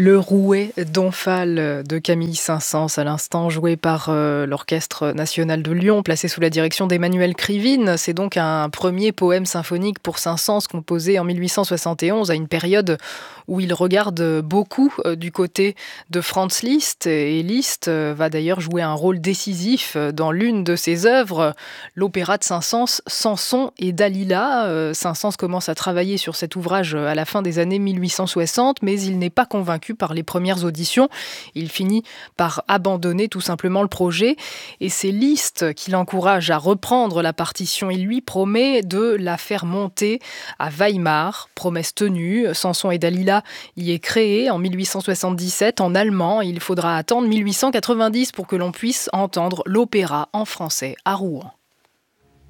Le Rouet d'Omphale de Camille Saint-Saëns, à l'instant joué par l'Orchestre national de Lyon, placé sous la direction d'Emmanuel Krivine. C'est donc un premier poème symphonique pour Saint-Saëns composé en 1871, à une période où il regarde beaucoup du côté de Franz Liszt. Et Liszt va d'ailleurs jouer un rôle décisif dans l'une de ses œuvres, l'opéra de Saint-Saëns, Samson et Dalila. Saint-Saëns commence à travailler sur cet ouvrage à la fin des années 1860, mais il n'est pas convaincu par les premières auditions. Il finit par abandonner tout simplement le projet et c'est Liszt qui l'encourage à reprendre la partition. Il lui promet de la faire monter à Weimar. Promesse tenue, Samson et Dalila y est créé en 1877 en allemand. Il faudra attendre 1890 pour que l'on puisse entendre l'opéra en français à Rouen.